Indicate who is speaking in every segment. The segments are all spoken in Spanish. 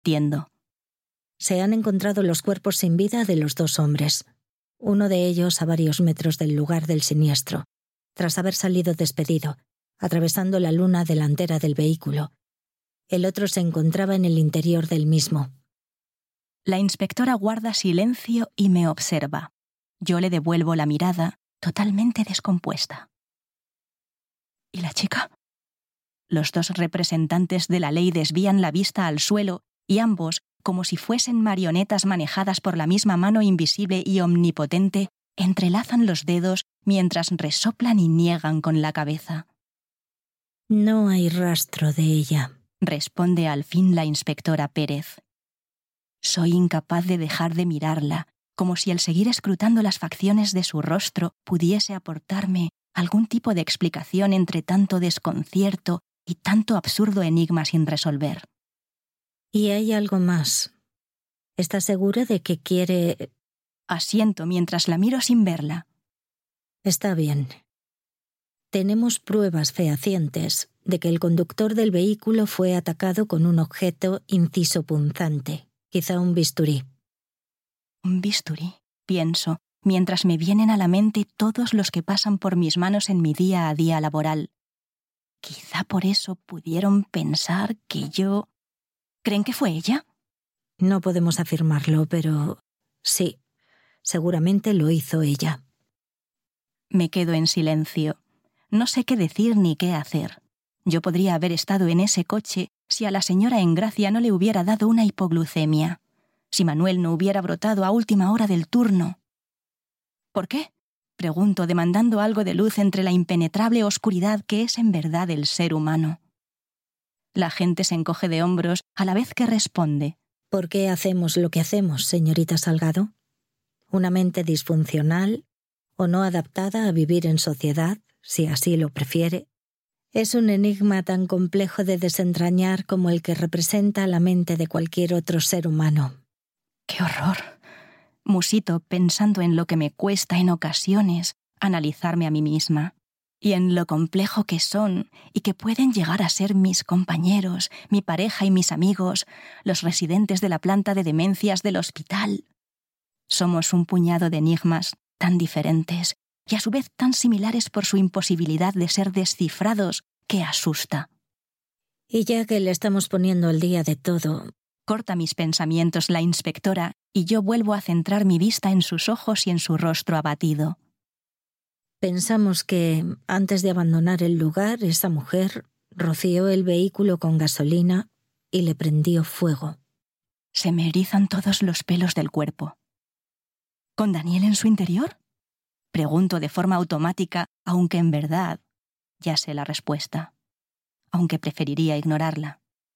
Speaker 1: tiendo.
Speaker 2: Se han encontrado los cuerpos sin vida de los 2 hombres. Uno de ellos a varios metros del lugar del siniestro, tras haber salido despedido, atravesando la luna delantera del vehículo. El otro se encontraba en el interior del mismo.
Speaker 1: La inspectora guarda silencio y me observa. Yo le devuelvo la mirada, totalmente descompuesta. ¿Y la chica? Los 2 representantes de la ley desvían la vista al suelo y ambos, como si fuesen marionetas manejadas por la misma mano invisible y omnipotente, entrelazan los dedos mientras resoplan y niegan con la cabeza.
Speaker 2: No hay rastro de ella,
Speaker 1: responde al fin la inspectora Pérez. Soy incapaz de dejar de mirarla, como si el seguir escrutando las facciones de su rostro pudiese aportarme algún tipo de explicación entre tanto desconcierto y tanto absurdo enigma sin resolver.
Speaker 2: ¿Y hay algo más? ¿Estás segura de que quiere...?
Speaker 1: Asiento mientras la miro sin verla.
Speaker 2: Está bien. Tenemos pruebas fehacientes de que el conductor del vehículo fue atacado con un objeto inciso punzante, quizá un bisturí.
Speaker 1: Un bisturí, pienso, mientras me vienen a la mente todos los que pasan por mis manos en mi día a día laboral. Quizá por eso pudieron pensar que yo... ¿Creen que fue ella?
Speaker 2: No podemos afirmarlo, pero sí, seguramente lo hizo ella.
Speaker 1: Me quedo en silencio. No sé qué decir ni qué hacer. Yo podría haber estado en ese coche si a la señora Engracia no le hubiera dado una hipoglucemia, si Manuel no hubiera brotado a última hora del turno. ¿Por qué? Pregunto, demandando algo de luz entre la impenetrable oscuridad que es en verdad el ser humano. La gente se encoge de hombros a la vez que responde.
Speaker 2: ¿Por qué hacemos lo que hacemos, señorita Salgado? ¿Una mente disfuncional o no adaptada a vivir en sociedad, si así lo prefiere? Es un enigma tan complejo de desentrañar como el que representa la mente de cualquier otro ser humano.
Speaker 1: ¡Qué horror! Musito pensando en lo que me cuesta en ocasiones analizarme a mí misma y en lo complejo que son y que pueden llegar a ser mis compañeros, mi pareja y mis amigos, los residentes de la planta de demencias del hospital. Somos un puñado de enigmas tan diferentes y a su vez tan similares por su imposibilidad de ser descifrados que asusta.
Speaker 2: Y ya que le estamos poniendo al día de todo...
Speaker 1: Corta mis pensamientos la inspectora y yo vuelvo a centrar mi vista en sus ojos y en su rostro abatido.
Speaker 2: Pensamos que, antes de abandonar el lugar, esa mujer roció el vehículo con gasolina y le prendió fuego.
Speaker 1: Se me erizan todos los pelos del cuerpo. ¿Con Daniel en su interior? Pregunto de forma automática, aunque en verdad ya sé la respuesta, aunque preferiría ignorarla.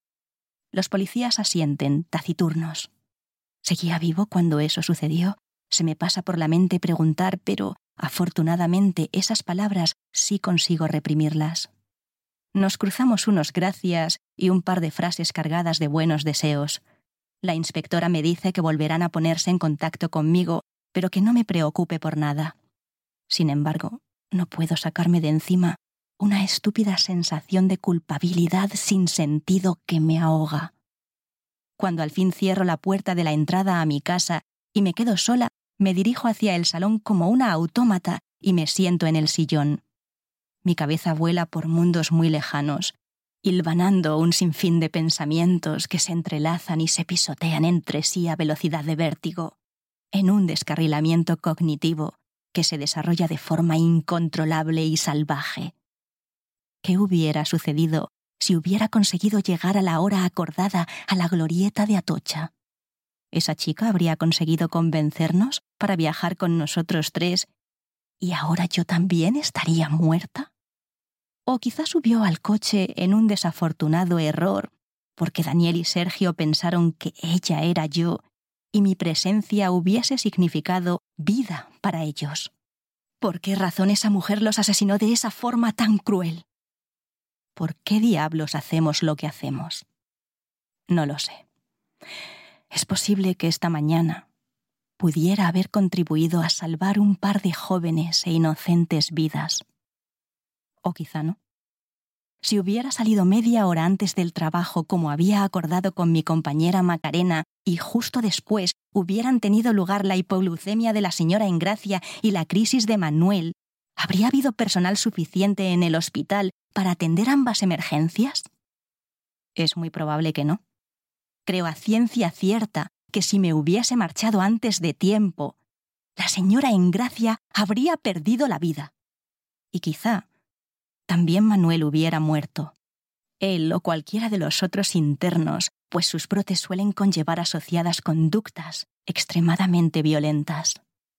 Speaker 1: Los policías asienten, taciturnos. ¿Seguía vivo cuando eso sucedió? Se me pasa por la mente preguntar, pero afortunadamente esas palabras sí consigo reprimirlas. Nos cruzamos unos gracias y un par de frases cargadas de buenos deseos. La inspectora me dice que volverán a ponerse en contacto conmigo, pero que no me preocupe por nada. Sin embargo, no puedo sacarme de encima una estúpida sensación de culpabilidad sin sentido que me ahoga. Cuando al fin cierro la puerta de la entrada a mi casa y me quedo sola, me dirijo hacia el salón como una autómata y me siento en el sillón. Mi cabeza vuela por mundos muy lejanos, hilvanando un sinfín de pensamientos que se entrelazan y se pisotean entre sí a velocidad de vértigo, en un descarrilamiento cognitivo que se desarrolla de forma incontrolable y salvaje. ¿Qué hubiera sucedido si hubiera conseguido llegar a la hora acordada a la glorieta de Atocha? ¿Esa chica habría conseguido convencernos para viajar con nosotros 3 y ahora yo también estaría muerta? ¿O quizás subió al coche en un desafortunado error porque Daniel y Sergio pensaron que ella era yo y mi presencia hubiese significado vida para ellos? ¿Por qué razón esa mujer los asesinó de esa forma tan cruel? ¿Por qué diablos hacemos lo que hacemos? No lo sé. Es posible que esta mañana pudiera haber contribuido a salvar un par de jóvenes e inocentes vidas. O quizá no. Si hubiera salido media hora antes del trabajo como había acordado con mi compañera Macarena y justo después hubieran tenido lugar la hipoglucemia de la señora Engracia y la crisis de Manuel, ¿habría habido personal suficiente en el hospital para atender ambas emergencias? Es muy probable que no. Creo a ciencia cierta que si me hubiese marchado antes de tiempo, la señora Engracia habría perdido la vida. Y quizá también Manuel hubiera muerto. Él o cualquiera de los otros internos, pues sus brotes suelen conllevar asociadas conductas extremadamente violentas.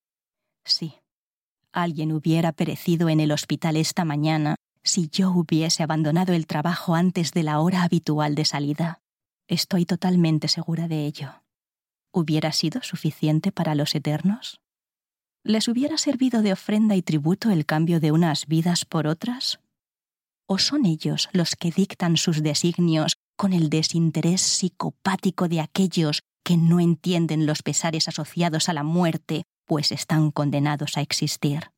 Speaker 1: Sí, alguien hubiera perecido en el hospital esta mañana si yo hubiese abandonado el trabajo antes de la hora habitual de salida. Estoy totalmente segura de ello. ¿Hubiera sido suficiente para los eternos? ¿Les hubiera servido de ofrenda y tributo el cambio de unas vidas por otras? ¿O son ellos los que dictan sus designios con el desinterés psicopático de aquellos que no entienden los pesares asociados a la muerte, pues están condenados a existir?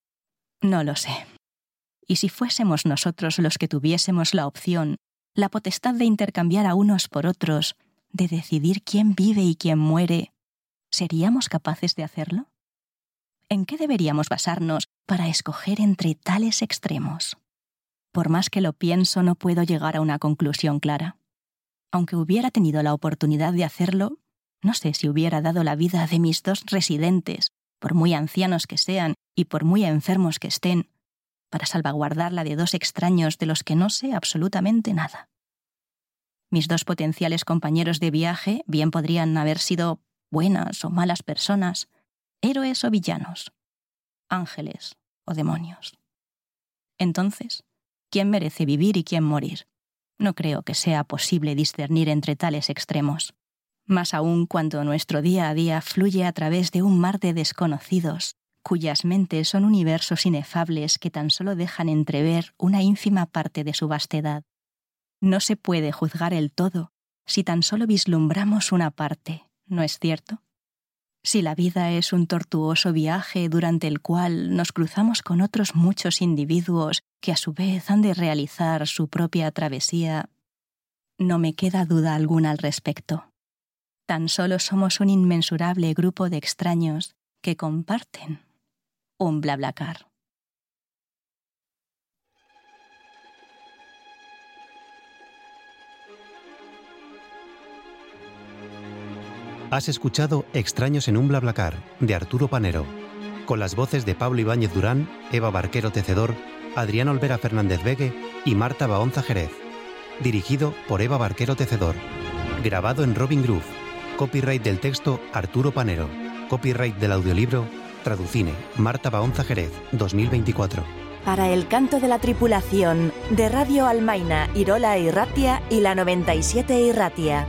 Speaker 1: No lo sé. Y si fuésemos nosotros los que tuviésemos la opción, la potestad de intercambiar a unos por otros, de decidir quién vive y quién muere, ¿seríamos capaces de hacerlo? ¿En qué deberíamos basarnos para escoger entre tales extremos? Por más que lo pienso, no puedo llegar a una conclusión clara. Aunque hubiera tenido la oportunidad de hacerlo, no sé si hubiera dado la vida de mis 2 residentes, por muy ancianos que sean y por muy enfermos que estén, para salvaguardar la de 2 extraños de los que no sé absolutamente nada. Mis 2 potenciales compañeros de viaje bien podrían haber sido buenas o malas personas, héroes o villanos, ángeles o demonios. Entonces, ¿quién merece vivir y quién morir? No creo que sea posible discernir entre tales extremos. Más aún cuando nuestro día a día fluye a través de un mar de desconocidos, cuyas mentes son universos inefables que tan solo dejan entrever una ínfima parte de su vastedad. No se puede juzgar el todo si tan solo vislumbramos una parte, ¿no es cierto? Si la vida es un tortuoso viaje durante el cual nos cruzamos con otros muchos individuos que a su vez han de realizar su propia travesía, no me queda duda alguna al respecto. Tan solo somos un inmensurable grupo de extraños que comparten un BlaBlaCar.
Speaker 3: Has escuchado Extraños en un BlaBlaCar, de Arturo Panero, con las voces de Pablo Ibáñez Durán, Eva Barquero Tecedor, Adrián Olvera Fernández Vegue y Marta Baonza Jerez. Dirigido por Eva Barquero Tecedor. Grabado en Robin Groove. Copyright del texto Arturo Panero. Copyright del audiolibro Traducine Marta Baonza Jerez, 2024.
Speaker 4: Para el canto de la tripulación de Radio Almaina, Irola Irratia y la 97 Irratia.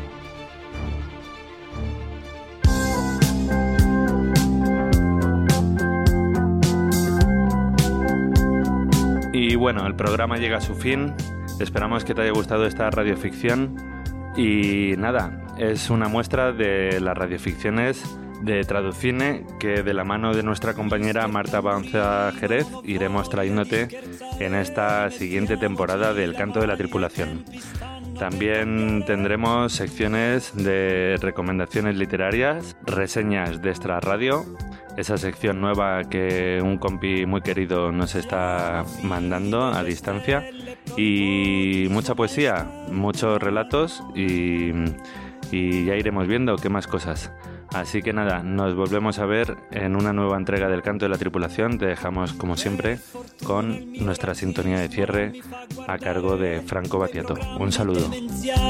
Speaker 5: Y bueno, el programa llega a su fin. Esperamos que te haya gustado esta radioficción. Y nada, es una muestra de las radioficciones de Traducine que de la mano de nuestra compañera Marta Baonza Jerez iremos trayéndote en esta siguiente temporada del Canto de la Tripulación. También tendremos secciones de recomendaciones literarias, reseñas de Extra Radio, esa sección nueva que un compi muy querido nos está mandando a distancia, y mucha poesía, muchos relatos y ya iremos viendo qué más cosas. Así que nada, nos volvemos a ver en una nueva entrega del Canto de la Tripulación. Te dejamos, como siempre, con nuestra sintonía de cierre a cargo de Franco Battiato. Un saludo.